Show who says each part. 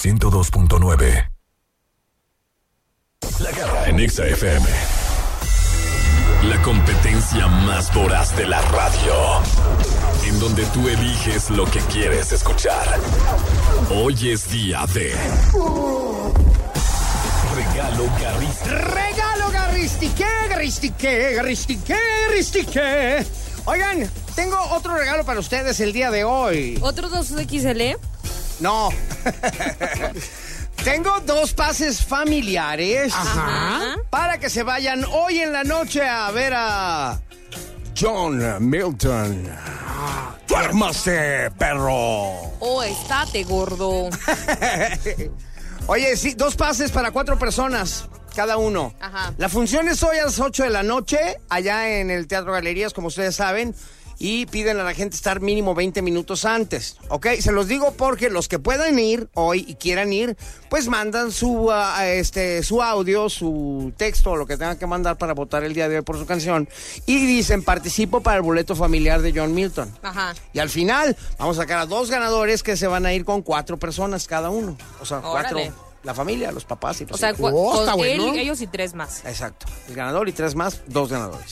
Speaker 1: 102.9. La Garra en Exa FM. La competencia más voraz de la radio. En donde tú eliges lo que quieres escuchar. Hoy es día de Regalo Garristique.
Speaker 2: Regalo Garristique. Oigan, tengo otro regalo para ustedes el día de hoy.
Speaker 3: ¿Otro 2XL?
Speaker 2: No. Tengo 2 pases familiares.
Speaker 3: Ajá.
Speaker 2: Para que se vayan hoy en la noche a ver a John Milton. ¡Duérmase, perro!
Speaker 3: Oh, estate, gordo.
Speaker 2: Oye, sí, 2 pases para 4 personas, cada uno.
Speaker 3: Ajá.
Speaker 2: La función es hoy a las 8 de la noche, allá en el Teatro Galerías, como ustedes saben, y piden a la gente estar mínimo 20 minutos antes, ¿ok? Se los digo porque los que puedan ir hoy y quieran ir, pues mandan su audio, su texto, lo que tengan que mandar para votar el día de hoy por su canción, y dicen, participo para el boleto familiar de John Milton.
Speaker 3: Ajá.
Speaker 2: Y al final, vamos a sacar a 2 ganadores que se van a ir con 4 personas cada uno. O sea,
Speaker 3: Órale.
Speaker 2: 4, la familia, los papás y los
Speaker 3: O sea,
Speaker 2: hijos.
Speaker 3: con
Speaker 2: Está bueno.
Speaker 3: ellos y 3 más.
Speaker 2: Exacto. El ganador y 3 más, 2 ganadores.